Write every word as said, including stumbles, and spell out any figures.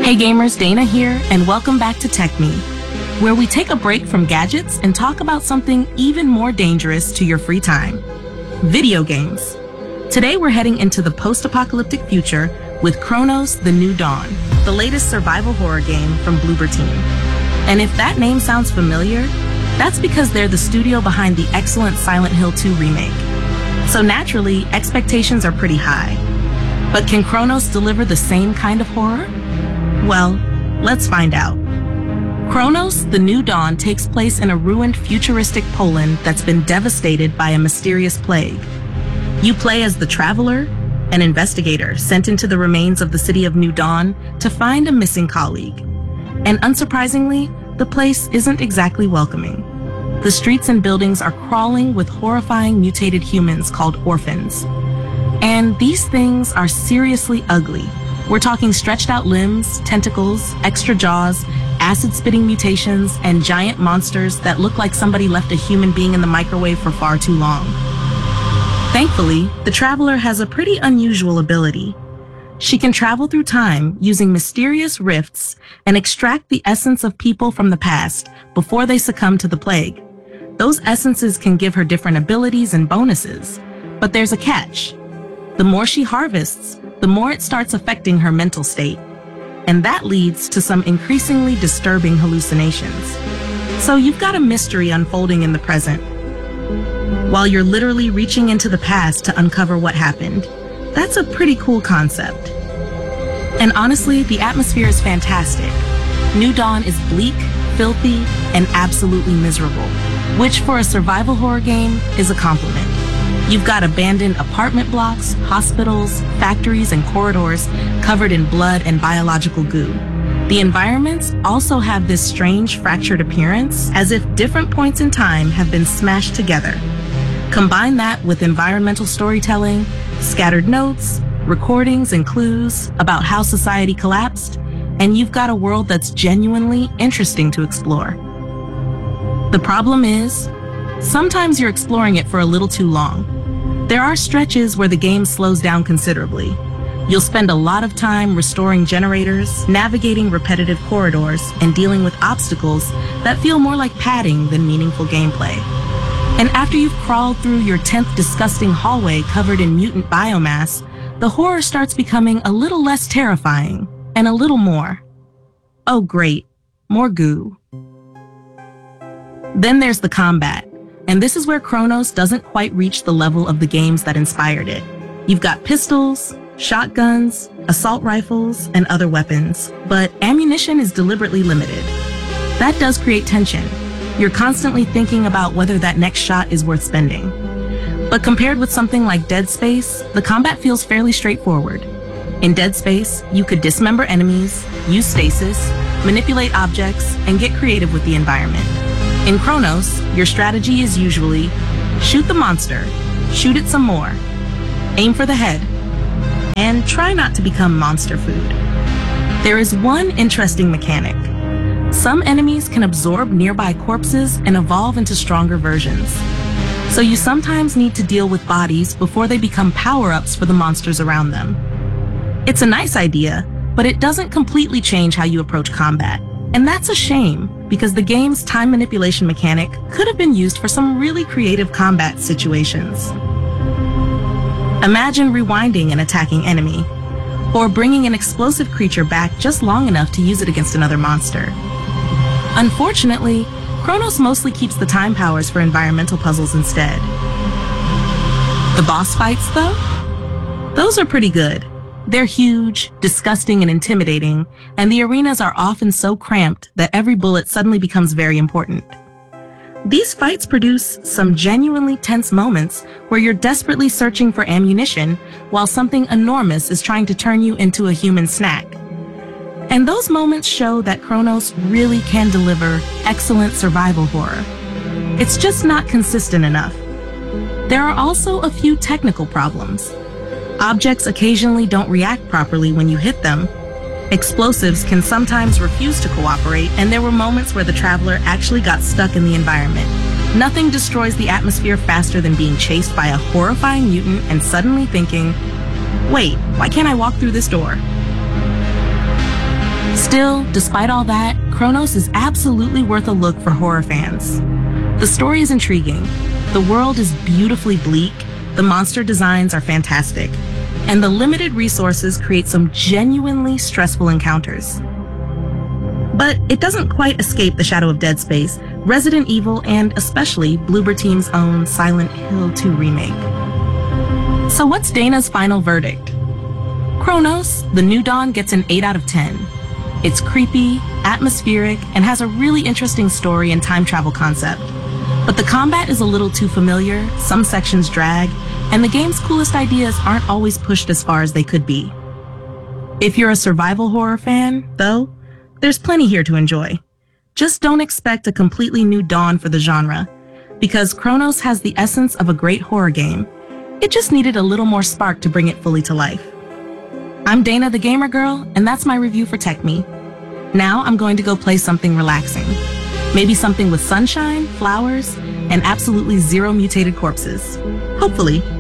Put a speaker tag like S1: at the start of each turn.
S1: Hey gamers, Dana here, and welcome back to Tech Me, where we take a break from gadgets and talk about something even more dangerous to your free time: video games. Today we're heading into the post-apocalyptic future with Chronos: The New Dawn, the latest survival horror game from Bloober Team. And if that name sounds familiar, that's because they're the studio behind the excellent Silent Hill two remake. So naturally, expectations are pretty high. But can Chronos deliver the same kind of horror? Well, let's find out. Chronos: The New Dawn takes place in a ruined futuristic Poland that's been devastated by a mysterious plague. You play as the Traveler, an investigator sent into the remains of the city of New Dawn to find a missing colleague. And unsurprisingly, the place isn't exactly welcoming. The streets and buildings are crawling with horrifying mutated humans called orphans. And these things are seriously ugly. We're talking stretched out limbs, tentacles, extra jaws, acid-spitting mutations, and giant monsters that look like somebody left a human being in the microwave for far too long. Thankfully, the Traveler has a pretty unusual ability. She can travel through time using mysterious rifts and extract the essence of people from the past before they succumb to the plague. Those essences can give her different abilities and bonuses, but there's a catch. The more she harvests, the more it starts affecting her mental state, and that leads to some increasingly disturbing hallucinations. So you've got a mystery unfolding in the present, while you're literally reaching into the past to uncover what happened. That's a pretty cool concept. And honestly, the atmosphere is fantastic. New Dawn is bleak, filthy, and absolutely miserable, which for a survival horror game is a compliment. You've got abandoned apartment blocks, hospitals, factories, and corridors covered in blood and biological goo. The environments also have this strange fractured appearance, as if different points in time have been smashed together. Combine that with environmental storytelling, scattered notes, recordings, and clues about how society collapsed, and you've got a world that's genuinely interesting to explore. The problem is, sometimes you're exploring it for a little too long. There are stretches where the game slows down considerably. You'll spend a lot of time restoring generators, navigating repetitive corridors, and dealing with obstacles that feel more like padding than meaningful gameplay. And after you've crawled through your tenth disgusting hallway covered in mutant biomass, the horror starts becoming a little less terrifying, and a little more. Oh great, more goo. Then there's the combat. And this is where Chronos doesn't quite reach the level of the games that inspired it. You've got pistols, shotguns, assault rifles, and other weapons, but ammunition is deliberately limited. That does create tension. You're constantly thinking about whether that next shot is worth spending. But compared with something like Dead Space, the combat feels fairly straightforward. In Dead Space, you could dismember enemies, use stasis, manipulate objects, and get creative with the environment. In Chronos, your strategy is usually shoot the monster, shoot it some more, aim for the head, and try not to become monster food. There is one interesting mechanic. Some enemies can absorb nearby corpses and evolve into stronger versions. So you sometimes need to deal with bodies before they become power-ups for the monsters around them. It's a nice idea, but it doesn't completely change how you approach combat. And that's a shame, because the game's time manipulation mechanic could have been used for some really creative combat situations. Imagine rewinding an attacking enemy, or bringing an explosive creature back just long enough to use it against another monster. Unfortunately, Chronos mostly keeps the time powers for environmental puzzles instead. The boss fights, though? Those are pretty good. They're huge, disgusting, and intimidating, and the arenas are often so cramped that every bullet suddenly becomes very important. These fights produce some genuinely tense moments where you're desperately searching for ammunition while something enormous is trying to turn you into a human snack. And those moments show that Chronos really can deliver excellent survival horror. It's just not consistent enough. There are also a few technical problems. Objects occasionally don't react properly when you hit them. Explosives can sometimes refuse to cooperate, and there were moments where the Traveler actually got stuck in the environment. Nothing destroys the atmosphere faster than being chased by a horrifying mutant and suddenly thinking, wait, why can't I walk through this door? Still, despite all that, Chronos is absolutely worth a look for horror fans. The story is intriguing, the world is beautifully bleak, the monster designs are fantastic, and the limited resources create some genuinely stressful encounters. But it doesn't quite escape the shadow of Dead Space, Resident Evil, and especially Bloober Team's own Silent Hill two remake. So what's Dana's final verdict? Chronos, The New Dawn gets an eight out of ten. It's creepy, atmospheric, and has a really interesting story and time travel concept. But the combat is a little too familiar, some sections drag, and the game's coolest ideas aren't always pushed as far as they could be. If you're a survival horror fan, though, there's plenty here to enjoy. Just don't expect a completely new dawn for the genre, because Chronos has the essence of a great horror game. It just needed a little more spark to bring it fully to life. I'm Dana the Gamer Girl, and that's my review for TechMe. Now I'm going to go play something relaxing. Maybe something with sunshine, flowers, and absolutely zero mutated corpses. Hopefully.